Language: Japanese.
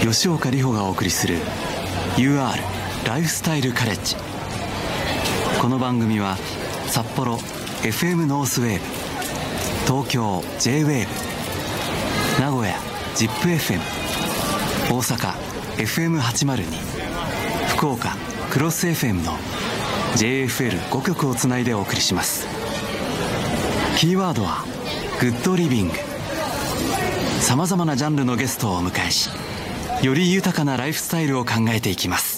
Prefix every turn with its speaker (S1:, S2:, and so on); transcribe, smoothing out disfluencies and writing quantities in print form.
S1: 吉岡里帆がお送りする UR ライフスタイルカレッジ。この番組は札幌 FM ノースウェーブ、東京 J ウェーブ、名古屋 ZIPFM、 大阪 FM802、 福岡クロス FM の JFL5 局をつないでお送りします。キーワードはグッドリビング。さまざまなジャンルのゲストをお迎えし、より豊かなライフスタイルを考えていきます。